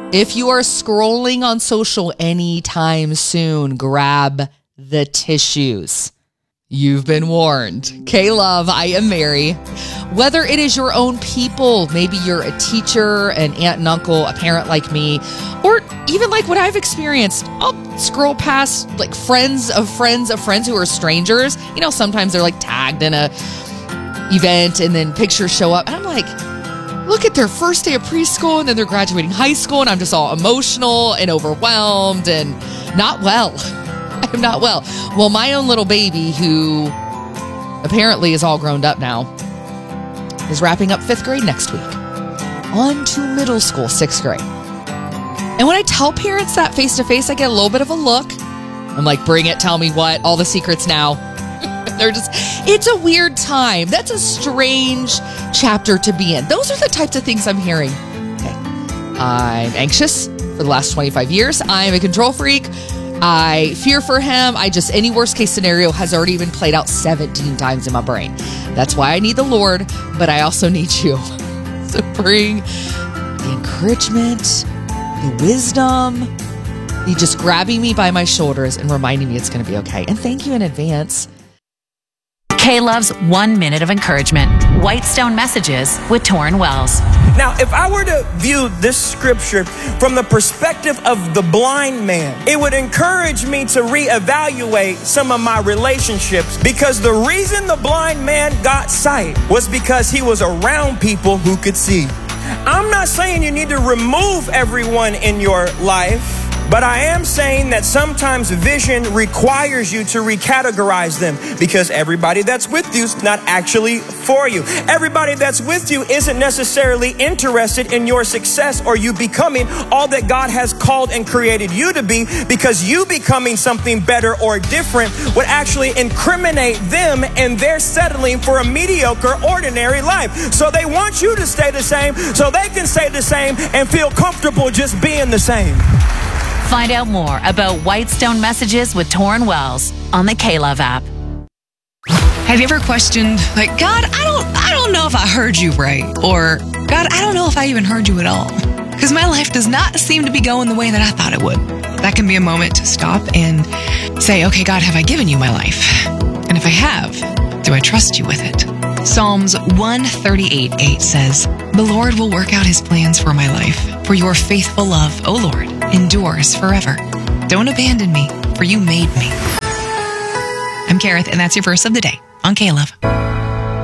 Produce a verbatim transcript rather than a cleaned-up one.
If you are scrolling on social anytime soon, grab the tissues. You've been warned. K-Love, I am Mary. Whether it is your own people, maybe you're a teacher, an aunt and uncle, a parent like me, or even like what I've experienced. I'll scroll past like friends of friends of friends who are strangers. You know, sometimes they're like tagged in a event and then pictures show up. And I'm like, look at their first day of preschool and then they're graduating high school and I'm just all emotional and overwhelmed and not well. I'm not well. Well, my own little baby, who apparently is all grown up now, is wrapping up fifth grade next week. On to middle school, sixth grade. And when I tell parents that face to face, I get a little bit of a look. I'm like, bring it, tell me what, all the secrets now. They're just, it's a weird time. That's a strange chapter to be in. Those are the types of things I'm hearing. Okay. I'm anxious for the last twenty-five years. I'm a control freak. I fear for him. I just, any worst case scenario has already been played out seventeen times in my brain. That's why I need the Lord, but I also need you. So bring the encouragement, the wisdom, the just grabbing me by my shoulders and reminding me it's going to be okay. And thank you in advance. K-Love's One Minute of Encouragement. Whitestone Messages with Torrin Wells. Now, if I were to view this scripture from the perspective of the blind man, it would encourage me to reevaluate some of my relationships, because the reason the blind man got sight was because he was around people who could see. I'm not saying you need to remove everyone in your life, but I am saying that sometimes vision requires you to recategorize them, because everybody that's with you is not actually for you. Everybody that's with you isn't necessarily interested in your success or you becoming all that God has called and created you to be, because you becoming something better or different would actually incriminate them, and they're settling for a mediocre, ordinary life. So they want you to stay the same so they can stay the same and feel comfortable just being the same. Find out more about Whitestone Messages with Torrin Wells on the K-Love app. Have you ever questioned, like, God, I don't, I don't know if I heard you right, or God, I don't know if I even heard you at all, because my life does not seem to be going the way that I thought it would. That can be a moment to stop and say, okay, God, have I given you my life? And if I have, do I trust you with it? Psalms one thirty-eight eight says, the Lord will work out his plans for my life, for your faithful love, O Lord, endures forever. Don't abandon me, for you made me. I'm Kareth, and that's your verse of the day on K-Love.